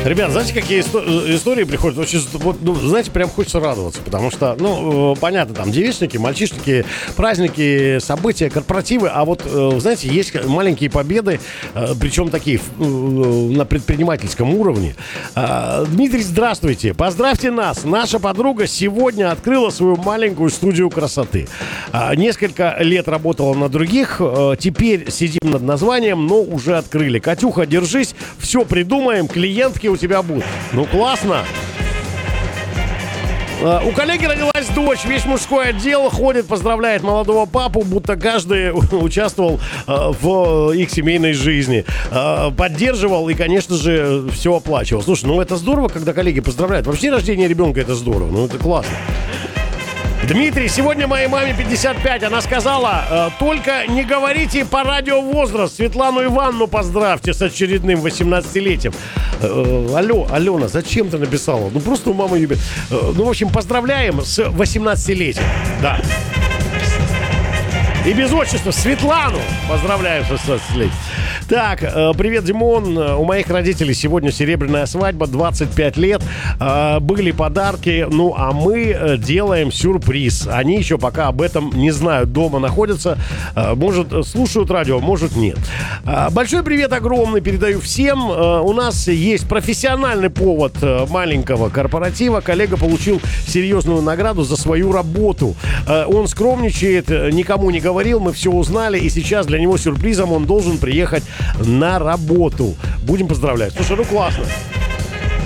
Ребят, знаете, какие истории приходят? Очень, вот, ну, знаете, прям хочется радоваться, потому что, ну, понятно, там девичники, мальчишники, праздники, события, корпоративы, а вот, знаете, есть маленькие победы, причем такие на предпринимательском уровне. Дмитрий, здравствуйте, поздравьте нас. Наша подруга сегодня открыла свою маленькую студию красоты. Несколько лет работала на других, теперь сидим над названием, но уже открыли. Катюха, держись, все придумаем, клиентки у тебя будут. Ну, классно. У коллеги родилась дочь, весь мужской отдел ходит, поздравляет молодого папу, будто каждый участвовал в их семейной жизни. Поддерживал и, конечно же, все оплачивал. Слушай, ну это здорово, когда коллеги поздравляют. Вообще рождение ребенка это здорово, ну это классно. Дмитрий, сегодня моей маме 55. Она сказала, только не говорите по радио возраст. Светлану Ивановну поздравьте с очередным 18-летием. Алло, Алена, зачем ты написала? Ну, просто у мамы... Ну, в общем, поздравляем с 18-летием. Да. И без отчества Светлану поздравляем с 18-летием. Так, привет, Димон. У моих родителей сегодня серебряная свадьба, 25 лет. Были подарки, ну, а мы делаем сюрприз. Они еще пока об этом не знают. Дома находятся. Может, слушают радио, может, нет. Большой привет огромный передаю всем. У нас есть профессиональный повод маленького корпоратива. Коллега получил серьезную награду за свою работу. Он скромничает, никому не говорил, мы все узнали. И сейчас для него сюрпризом он должен приехать на работу. Будем поздравлять. Слушай, ну классно.